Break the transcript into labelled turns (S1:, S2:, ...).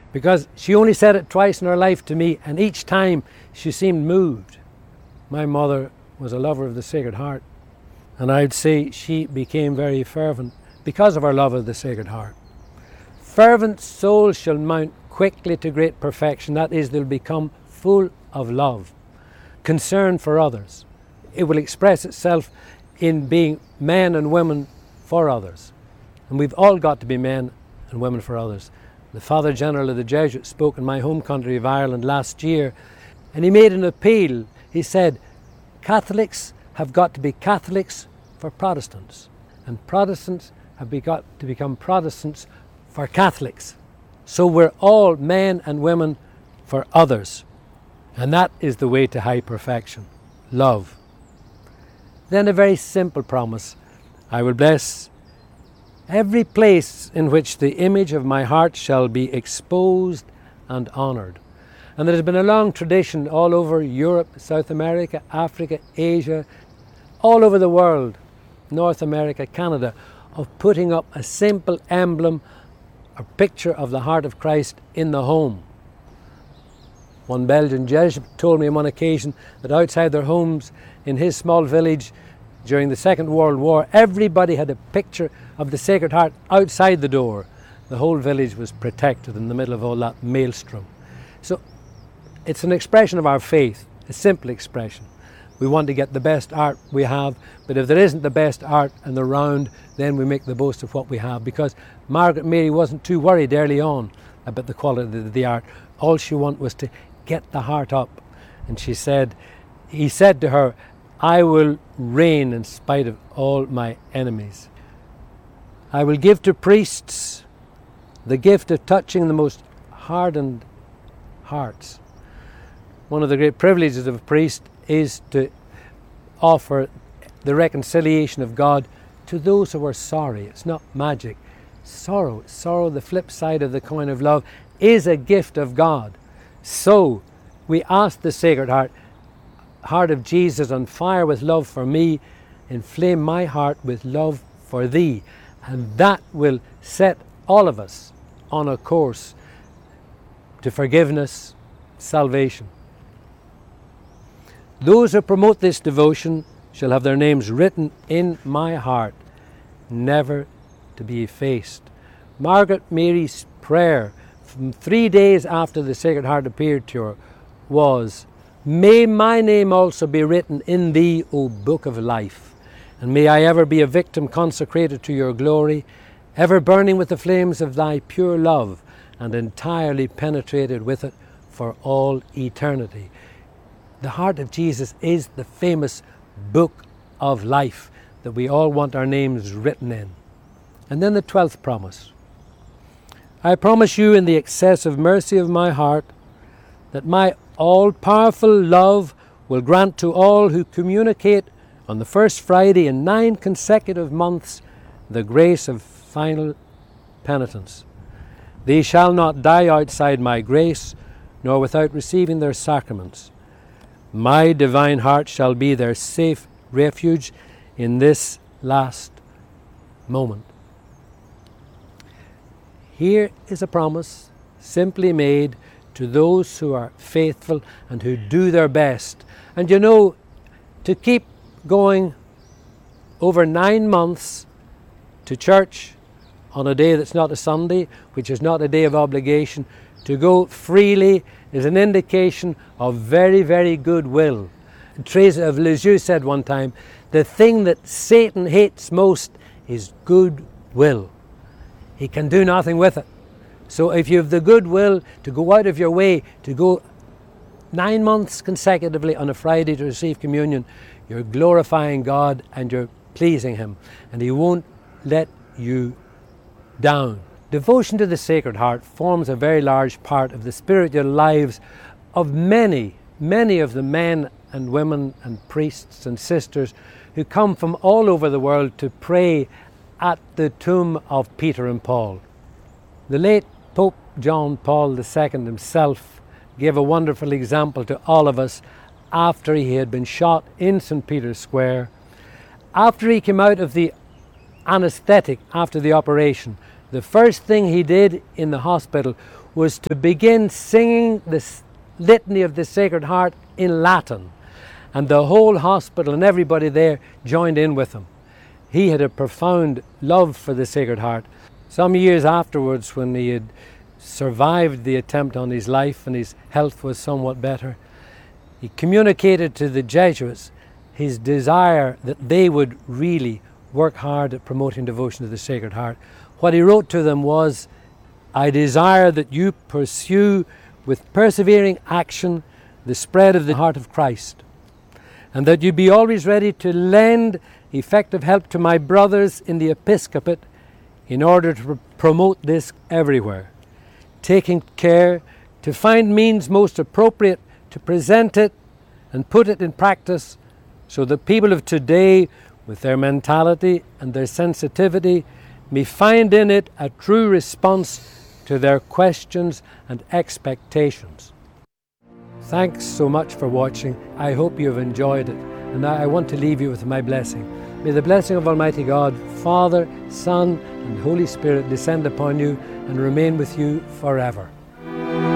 S1: because she only said it twice in her life to me, and each time she seemed moved. My mother was a lover of the Sacred Heart, and I'd say she became very fervent because of her love of the Sacred Heart. Fervent souls shall mount quickly to great perfection. That is, they'll become full of love, concern for others. It will express itself in being men and women for others. And we've all got to be men and women for others. The Father General of the Jesuits spoke in my home country of Ireland last year, and he made an appeal. He said, Catholics have got to be Catholics for Protestants, and Protestants have got to become Protestants for Catholics. So we're all men and women for others, and that is the way to high perfection, love. Then a very simple promise: I will bless every place in which the image of my heart shall be exposed and honoured. And there has been a long tradition all over Europe, South America, Africa, Asia, all over the world, North America, Canada, of putting up a simple emblem, a picture of the heart of Christ in the home. One Belgian Jesuit told me on one occasion that outside their homes in his small village during the Second World War, everybody had a picture of the Sacred Heart outside the door. The whole village was protected in the middle of all that maelstrom. So it's an expression of our faith, a simple expression. We want to get the best art we have, but if there isn't the best art and around, then we make the boast of what we have, because Margaret Mary wasn't too worried early on about the quality of the art. All she wanted was to get the heart up. And he said to her, I will reign in spite of all my enemies. I will give to priests the gift of touching the most hardened hearts. One of the great privileges of a priest is to offer the reconciliation of God to those who are sorry. It's not magic. Sorrow, the flip side of the coin of love, is a gift of God. So we ask the Sacred Heart, Heart of Jesus, on fire with love for me, inflame my heart with love for thee. And that will set all of us on a course to forgiveness, salvation. Those who promote this devotion shall have their names written in my heart, never to be effaced. Margaret Mary's prayer from 3 days after the Sacred Heart appeared to her was, may my name also be written in thee, O Book of Life, and may I ever be a victim consecrated to your glory, ever burning with the flames of thy pure love, and entirely penetrated with it for all eternity. The heart of Jesus is the famous Book of Life that we all want our names written in. And then the 12th promise. I promise you in the excessive mercy of my heart that my all-powerful love will grant to all who communicate on the first Friday in 9 consecutive months the grace of final penitence. They shall not die outside my grace, nor without receiving their sacraments. My divine heart shall be their safe refuge in this last moment. Here is a promise simply made to those who are faithful and who do their best. And you know, to keep going over 9 months to church on a day that's not a Sunday, which is not a day of obligation, to go freely is an indication of very, very good will. Teresa of Lisieux said one time, the thing that Satan hates most is good will. He can do nothing with it. So if you have the good will to go out of your way to go 9 months consecutively on a Friday to receive communion, you're glorifying God and you're pleasing Him, and He won't let you down. Devotion to the Sacred Heart forms a very large part of the spiritual lives of many, many of the men and women and priests and sisters who come from all over the world to pray at the tomb of Peter and Paul. The late Pope John Paul II himself gave a wonderful example to all of us after he had been shot in St. Peter's Square. After he came out of the anesthetic after the operation, the first thing he did in the hospital was to begin singing the Litany of the Sacred Heart in Latin. And the whole hospital and everybody there joined in with him. He had a profound love for the Sacred Heart. Some years afterwards, when he had survived the attempt on his life and his health was somewhat better, he communicated to the Jesuits his desire that they would really work hard at promoting devotion to the Sacred Heart. What he wrote to them was, "I desire that you pursue with persevering action the spread of the heart of Christ, and that you be always ready to lend effective help to my brothers in the episcopate in order to promote this everywhere, taking care to find means most appropriate to present it and put it in practice, so that people of today, with their mentality and their sensitivity, may find in it a true response to their questions and expectations." Thanks so much for watching. I hope you have enjoyed it, and I want to leave you with my blessing. May the blessing of Almighty God, Father, Son, and Holy Spirit descend upon you and remain with you forever.